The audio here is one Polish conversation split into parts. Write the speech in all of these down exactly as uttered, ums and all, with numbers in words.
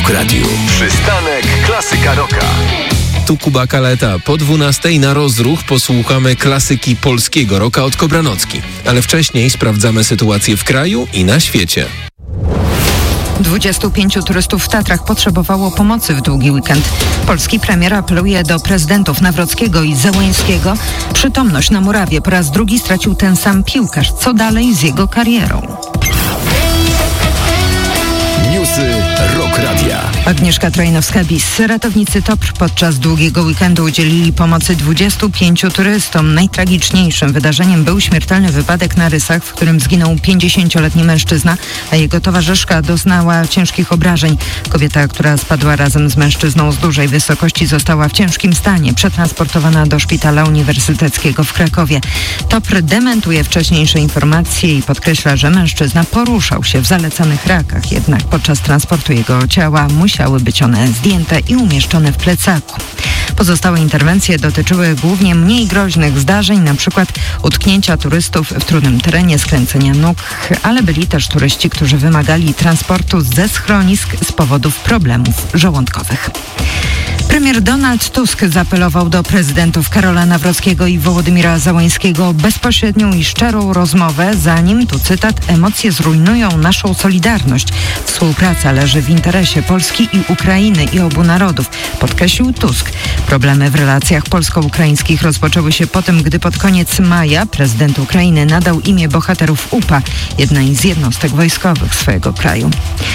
Rock Radio. Przystanek Klasyka Rocka. Tu Kuba Kaleta. Po dwunastej na rozruch posłuchamy klasyki polskiego rocka od Kobranocki. Ale wcześniej sprawdzamy sytuację w kraju i na świecie. dwudziestu pięciu turystów w Tatrach potrzebowało pomocy w długi weekend. Polski premier apeluje do prezydentów Nawrockiego i Załańskiego. Przytomność na murawie po raz drugi stracił ten sam piłkarz. Co dalej z jego karierą? Newsy Rock Radia. Agnieszka Trojnowska-Bis. Ratownicy T O P R podczas długiego weekendu udzielili pomocy dwudziestu pięciu turystom. Najtragiczniejszym wydarzeniem był śmiertelny wypadek na Rysach, w którym zginął pięćdziesięcioletni mężczyzna, a jego towarzyszka doznała ciężkich obrażeń. Kobieta, która spadła razem z mężczyzną z dużej wysokości, została w ciężkim stanie, przetransportowana do szpitala uniwersyteckiego w Krakowie. T O P R dementuje wcześniejsze informacje i podkreśla, że mężczyzna poruszał się w zalecanych rakach, jednak podczas transportu jego ciała musiały być one zdjęte i umieszczone w plecaku. Pozostałe interwencje dotyczyły głównie mniej groźnych zdarzeń, na przykład utknięcia turystów w trudnym terenie, skręcenia nóg, ale byli też turyści, którzy wymagali transportu ze schronisk z powodów problemów żołądkowych. Premier Donald Tusk zaapelował do prezydentów Karola Nawrockiego i Wołodymira Załańskiego o bezpośrednią i szczerą rozmowę, zanim, tu cytat, emocje zrujnują naszą solidarność. Współpraca leży w interesie Polski i Ukrainy i obu narodów, podkreślił Tusk. Problemy w relacjach polsko-ukraińskich rozpoczęły się po tym, gdy pod koniec maja prezydent Ukrainy nadał imię bohaterów U P A, jednej z jednostek wojskowych swojego kraju.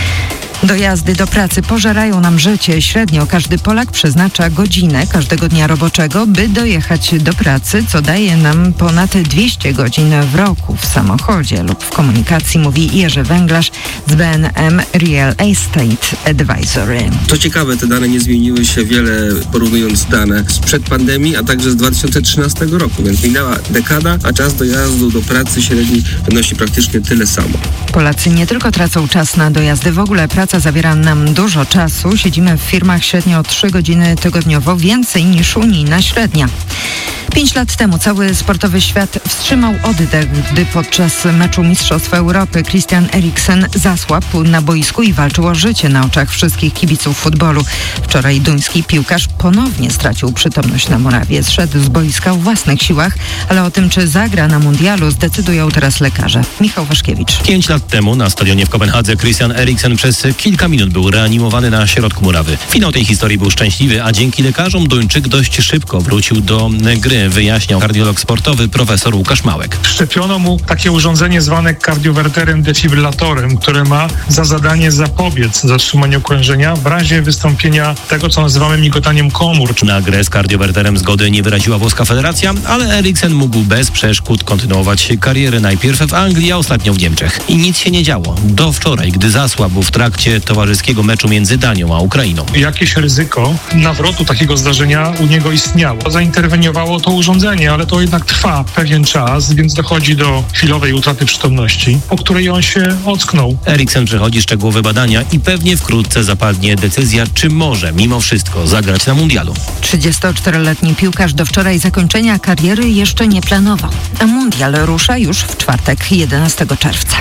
Dojazdy do pracy pożerają nam życie. Średnio każdy Polak przeznacza godzinę każdego dnia roboczego, by dojechać do pracy, co daje nam ponad dwieście godzin w roku w samochodzie lub w komunikacji, mówi Jerzy Węglarz z B N M Real Estate Advisory. Co ciekawe, te dane nie zmieniły się wiele, porównując dane sprzed pandemii, a także z dwa tysiące trzynastego roku, więc minęła dekada, a czas dojazdu do pracy średni wynosi praktycznie tyle samo. Polacy nie tylko tracą czas na dojazdy, w ogóle praca zabiera nam dużo czasu. Siedzimy w firmach średnio trzy godziny tygodniowo, więcej niż unijna średnia. Pięć lat temu cały sportowy świat wstrzymał oddech, gdy podczas meczu Mistrzostw Europy Christian Eriksen zasłabł na boisku i walczył o życie na oczach wszystkich kibiców futbolu. Wczoraj duński piłkarz ponownie stracił przytomność na murawie. Zszedł z boiska w własnych siłach, ale o tym, czy zagra na mundialu, zdecydują teraz lekarze. Michał Waszkiewicz. Pięć lat temu na stadionie w Kopenhadze Christian Eriksen przez kilka minut był reanimowany na środku murawy. Finał tej historii był szczęśliwy, a dzięki lekarzom Duńczyk dość szybko wrócił do gry, wyjaśniał kardiolog sportowy profesor Łukasz Małek. Szczepiono mu takie urządzenie zwane kardiowerterem defibrylatorem, które ma za zadanie zapobiec zatrzymaniu krążenia w razie wystąpienia tego, co nazywamy migotaniem komór. Na grę z kardiowerterem zgody nie wyraziła włoska federacja, ale Eriksen mógł bez przeszkód kontynuować karierę najpierw w Anglii, a ostatnio w Niemczech. I nic się nie działo. Do wczoraj, gdy zasłabł w trakcie towarzyskiego meczu między Danią a Ukrainą. Jakieś ryzyko nawrotu takiego zdarzenia u niego istniało. Zainterweniowało to urządzenie, ale to jednak trwa pewien czas, więc dochodzi do chwilowej utraty przytomności, po której on się ocknął. Eriksen przechodzi szczegółowe badania i pewnie wkrótce zapadnie decyzja, czy może mimo wszystko zagrać na mundialu. trzydziestoczteroletni piłkarz do wczoraj zakończenia kariery jeszcze nie planował, a mundial rusza już w czwartek, jedenastego czerwca.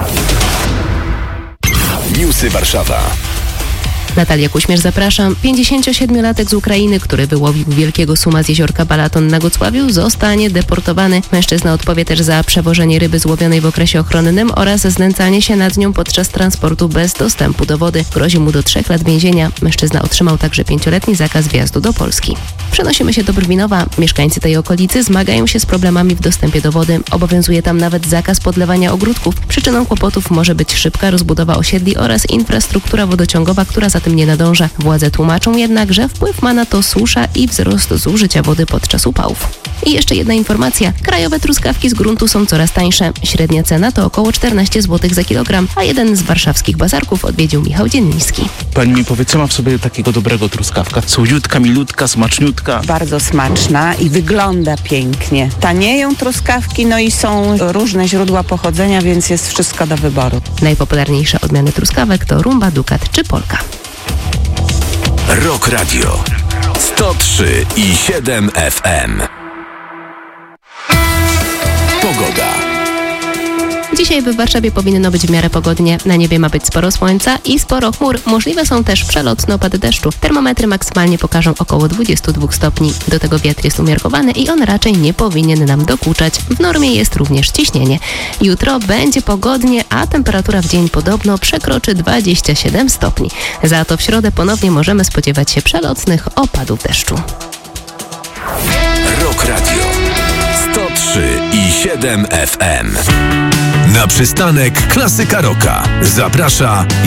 Newsy Warszawa. Natalia Kuśmierz, zapraszam. pięćdziesięciosiedmiolatek z Ukrainy, który wyłowił wielkiego suma z jeziorka Balaton na Gocławiu, zostanie deportowany. Mężczyzna odpowie też za przewożenie ryby złowionej w okresie ochronnym oraz znęcanie się nad nią podczas transportu bez dostępu do wody. Grozi mu do trzech lat więzienia. Mężczyzna otrzymał także pięcioletni zakaz wjazdu do Polski. Przenosimy się do Brwinowa. Mieszkańcy tej okolicy zmagają się z problemami w dostępie do wody. Obowiązuje tam nawet zakaz podlewania ogródków. Przyczyną kłopotów może być szybka rozbudowa osiedli oraz infrastruktura wodociągowa, która za tym nie nadąża. Władze tłumaczą jednak, że wpływ ma na to susza i wzrost zużycia wody podczas upałów. I jeszcze jedna informacja. Krajowe truskawki z gruntu są coraz tańsze. Średnia cena to około czternaście złotych za kilogram, a jeden z warszawskich bazarków odwiedził Michał Dzienniński. Pani mi powie, co ma w sobie takiego dobrego truskawka? Słodziutka, milutka, smaczniutka. Bardzo smaczna i wygląda pięknie. Tanieją truskawki, no i są różne źródła pochodzenia, więc jest wszystko do wyboru. Najpopularniejsze odmiany truskawek to Rumba, Dukat czy Polka. Rock Radio sto trzy i siedem F M. Pogoda. Dzisiaj w Warszawie powinno być w miarę pogodnie. Na niebie ma być sporo słońca i sporo chmur. Możliwe są też przelotne opady deszczu. Termometry maksymalnie pokażą około dwadzieścia dwa stopni. Do tego wiatr jest umiarkowany i on raczej nie powinien nam dokuczać. W normie jest również ciśnienie. Jutro będzie pogodnie, a temperatura w dzień podobno przekroczy dwadzieścia siedem stopni. Za to w środę ponownie możemy spodziewać się przelotnych opadów deszczu. Rock Radio sto trzy i siedem F M. Na przystanek Klasyka Rocka zaprasza